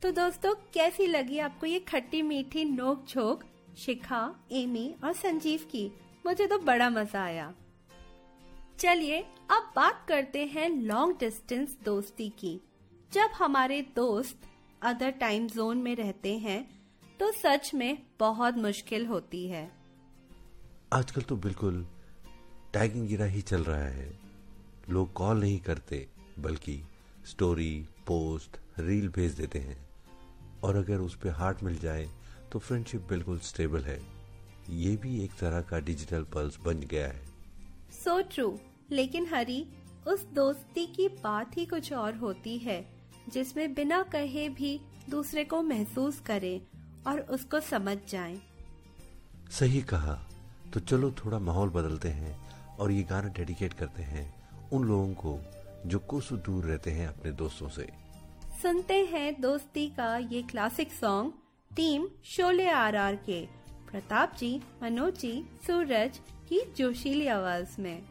तो दोस्तों, कैसी लगी आपको ये खट्टी मीठी नोक झोंक शिखा, एमी और संजीव की? मुझे तो बड़ा मजा आया। चलिए अब बात करते हैं लॉन्ग डिस्टेंस दोस्ती की। जब हमारे दोस्त अदर टाइम जोन में रहते हैं तो सच में बहुत मुश्किल होती है। आजकल तो बिल्कुल टैगिंग गिरा ही चल रहा है। लोग कॉल नहीं करते बल्कि स्टोरी, पोस्ट, रील भेज देते हैं और अगर उस पे हार्ट मिल जाए तो फ्रेंडशिप बिल्कुल स्टेबल है। ये भी एक तरह का डिजिटल पल्स बन गया है। So true. लेकिन हरी, उस दोस्ती की बात ही कुछ और होती है जिसमें बिना कहे भी दूसरे को महसूस करें और उसको समझ जाएं। सही कहा। तो चलो थोड़ा माहौल बदलते हैं और ये गाना डेडिकेट करते हैं उन लोगों को जो कोसों दूर रहते हैं अपने दोस्तों से। सुनते हैं दोस्ती का ये classic song team Sholay RR के प्रताप जी, मनोज जी, सूरज की जोशीली आवाज में।